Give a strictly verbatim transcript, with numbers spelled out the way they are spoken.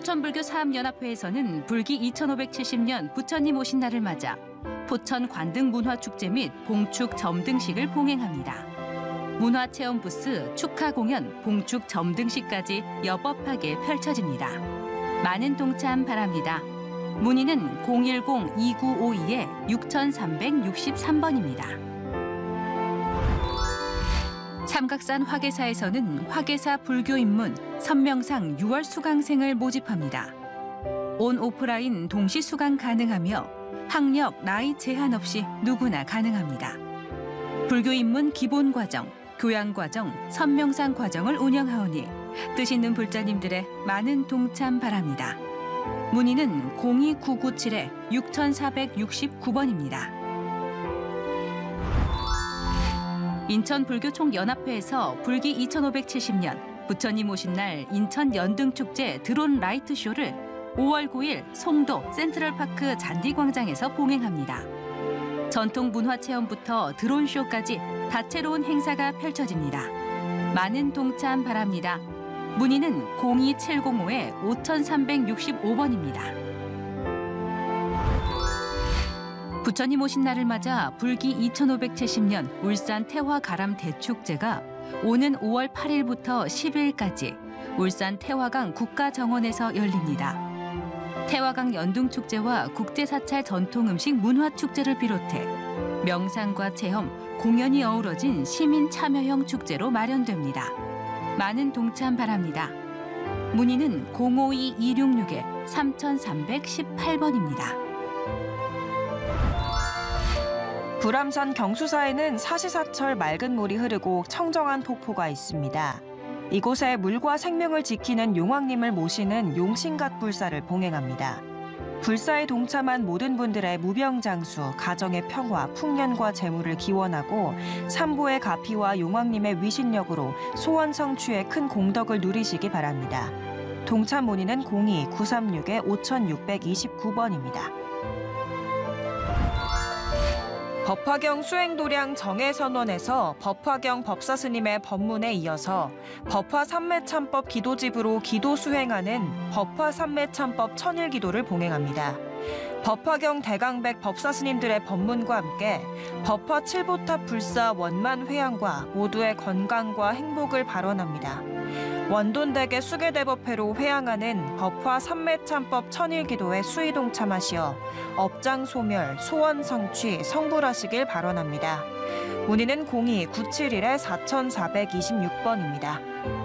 포천불교 사업연합회에서는 불기 이천오백칠십 년 부처님 오신 날을 맞아 포천 관등 문화축제 및 봉축 점등식을 봉행합니다. 문화체험 부스, 축하 공연, 봉축 점등식까지 여법하게 펼쳐집니다. 많은 동참 바랍니다. 문의는 공일공 이구오이 육삼육삼 번입니다. 삼각산 화계사에서는 화계사 불교 입문 선명상 유월 수강생을 모집합니다. 온 오프라인 동시 수강 가능하며 학력, 나이 제한 없이 누구나 가능합니다. 불교 입문 기본 과정, 교양 과정, 선명상 과정을 운영하오니 뜻 있는 불자님들의 많은 동참 바랍니다. 문의는 공이구구칠 육사육구 번입니다. 인천불교총연합회에서 불기 이천오백칠십 년 부처님 오신 날 인천 연등축제 드론 라이트 쇼를 오월 구일 송도 센트럴파크 잔디광장에서 봉행합니다. 전통 문화체험부터 드론쇼까지 다채로운 행사가 펼쳐집니다. 많은 동참 바랍니다. 문의는 공이칠공오 오삼육오 번입니다. 부처님 오신 날을 맞아 불기 이천오백칠십 년 울산 태화가람 대축제가 오는 오월 팔일부터 십일까지 울산 태화강 국가정원에서 열립니다. 태화강 연등축제와 국제사찰 전통음식 문화축제를 비롯해 명상과 체험, 공연이 어우러진 시민 참여형 축제로 마련됩니다. 많은 동참 바랍니다. 문의는 공오이 이육육 삼삼일팔 번입니다. 불암산 경수사에는 사시사철 맑은 물이 흐르고 청정한 폭포가 있습니다. 이곳에 물과 생명을 지키는 용왕님을 모시는 용신갓 불사를 봉행합니다. 불사에 동참한 모든 분들의 무병장수, 가정의 평화, 풍년과 재물을 기원하고 삼보의 가피와 용왕님의 위신력으로 소원 성취에 큰 공덕을 누리시기 바랍니다. 동참 문의는 공이 구삼육 오육이구 번입니다. 법화경 수행도량 정해선원에서 법화경 법사스님의 법문에 이어서 법화삼매참법 기도집으로 기도 수행하는 법화삼매참법 천일기도를 봉행합니다. 법화경 대강백 법사스님들의 법문과 함께 법화 칠보탑 불사 원만 회양과 모두의 건강과 행복을 발언합니다. 원돈대계 수계대법회로 회양하는 법화 삼매참법 천일기도에 수의 동참하시어 업장 소멸, 소원 성취, 성불하시길 발언합니다. 문의는 공이 구칠일 사사이육 번입니다.